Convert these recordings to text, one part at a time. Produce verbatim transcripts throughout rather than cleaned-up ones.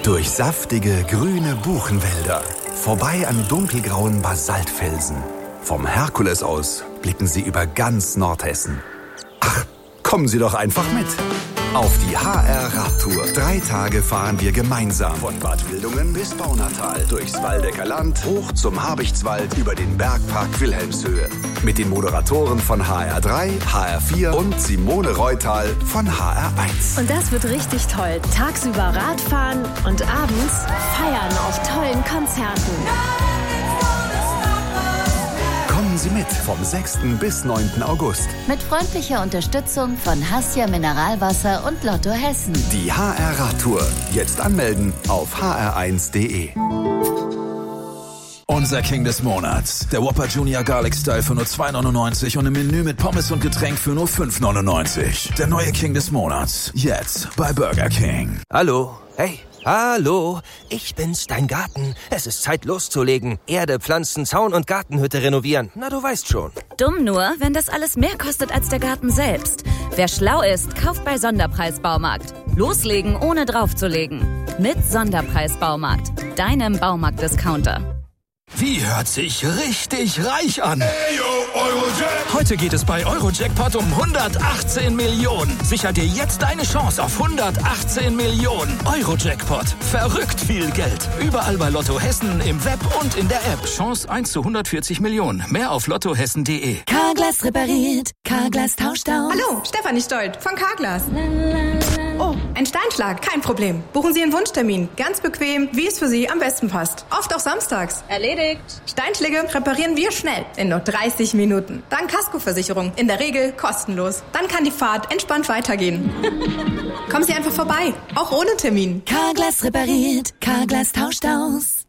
Durch saftige, grüne Buchenwälder. Vorbei an dunkelgrauen Basaltfelsen. Vom Herkules aus blicken Sie über ganz Nordhessen. Ach, kommen Sie doch einfach mit. Auf die H R Radtour. Drei Tage fahren wir gemeinsam. Von Bad Wildungen bis Baunatal. Durchs Waldecker Land, hoch zum Habichtswald, über den Bergpark Wilhelmshöhe. Mit den Moderatoren von H R drei, H R vier und Simone Reutal von H R eins. Und das wird richtig toll. Tagsüber Radfahren und abends feiern auf tollen Konzerten. Kommen Sie mit vom sechsten bis neunten August. Mit freundlicher Unterstützung von Hassia Mineralwasser und Lotto Hessen. Die H R Radtour. Jetzt anmelden auf h r eins punkt d e. Unser King des Monats. Der Whopper Junior Garlic Style für nur zwei neunundneunzig und ein Menü mit Pommes und Getränk für nur fünf neunundneunzig. Der neue King des Monats. Jetzt bei Burger King. Hallo. Hey. Hallo, ich bin's, dein Garten. Es ist Zeit loszulegen. Erde, Pflanzen, Zaun und Gartenhütte renovieren. Na, du weißt schon. Dumm nur, wenn das alles mehr kostet als der Garten selbst. Wer schlau ist, kauft bei Sonderpreis-Baumarkt. Loslegen, ohne draufzulegen. Mit Sonderpreis-Baumarkt. Deinem Baumarkt-Discounter. Wie hört sich richtig reich an? Hey, yo, Eurojackpot. Heute geht es bei Eurojackpot um hundertachtzehn Millionen. Sicher dir jetzt deine Chance auf hundertachtzehn Millionen. Eurojackpot. Verrückt viel Geld. Überall bei Lotto Hessen, im Web und in der App. Chance eins zu hundertvierzig Millionen. Mehr auf lottohessen punkt de. Carglass repariert. Carglass tauscht aus. Hallo, Stefanie Stolt von Carglass. Oh, ein Steinschlag, kein Problem. Buchen Sie einen Wunschtermin. Ganz bequem, wie es für Sie am besten passt. Oft auch samstags. Erledigt. Steinschläge reparieren wir schnell, in nur dreißig Minuten. Dann Kaskoversicherung, in der Regel kostenlos. Dann kann die Fahrt entspannt weitergehen. Kommen Sie einfach vorbei, auch ohne Termin. Carglass repariert, Carglass tauscht aus.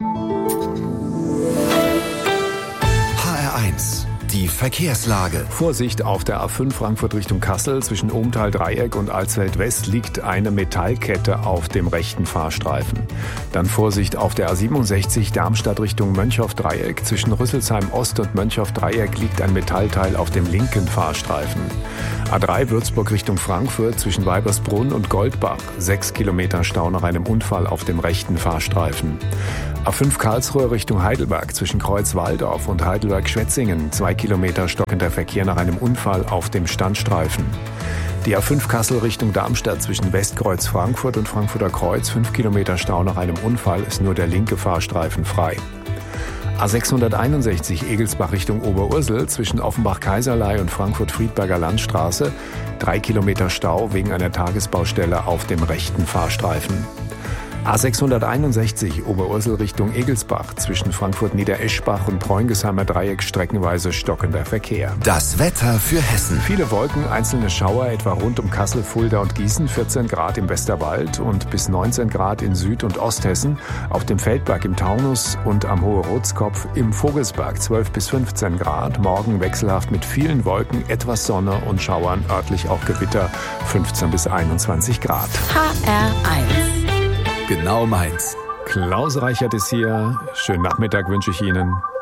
H R eins. Die Verkehrslage. Vorsicht auf der A fünf Frankfurt Richtung Kassel. Zwischen Ohmtal-Dreieck und Alsfeld West liegt eine Metallkette auf dem rechten Fahrstreifen. Dann Vorsicht auf der A siebenundsechzig Darmstadt Richtung Mönchhoff-Dreieck. Zwischen Rüsselsheim Ost und Mönchhoff-Dreieck liegt ein Metallteil auf dem linken Fahrstreifen. A drei Würzburg Richtung Frankfurt zwischen Weibersbrunn und Goldbach. Sechs Kilometer Stau nach einem Unfall auf dem rechten Fahrstreifen. A fünf Karlsruhe Richtung Heidelberg zwischen Kreuz-Walldorf und Heidelberg-Schwetzingen. Zwei Kilometer stockender Verkehr nach einem Unfall auf dem Standstreifen. Die A fünf Kassel Richtung Darmstadt zwischen Westkreuz Frankfurt und Frankfurter Kreuz. Fünf Kilometer Stau nach einem Unfall, ist nur der linke Fahrstreifen frei. A sechshunderteinundsechzig Egelsbach Richtung Oberursel zwischen Offenbach-Kaiserlei und Frankfurt-Friedberger Landstraße. Drei Kilometer Stau wegen einer Tagesbaustelle auf dem rechten Fahrstreifen. A sechshunderteinundsechzig Oberursel Richtung Egelsbach zwischen Frankfurt-Niedereschbach und Preungesheimer Dreieck streckenweise stockender Verkehr. Das Wetter für Hessen. Viele Wolken, einzelne Schauer etwa rund um Kassel, Fulda und Gießen, vierzehn Grad im Westerwald und bis neunzehn Grad in Süd- und Osthessen, auf dem Feldberg im Taunus und am Hohe-Rotskopf im Vogelsberg zwölf bis fünfzehn Grad, morgen wechselhaft mit vielen Wolken, etwas Sonne und Schauern, örtlich auch Gewitter, fünfzehn bis einundzwanzig Grad. H R eins. Genau meins. Klaus Reichert ist hier. Schönen Nachmittag wünsche ich Ihnen.